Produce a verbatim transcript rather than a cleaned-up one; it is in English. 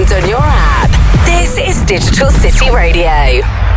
and on your app. This is Digital City Radio.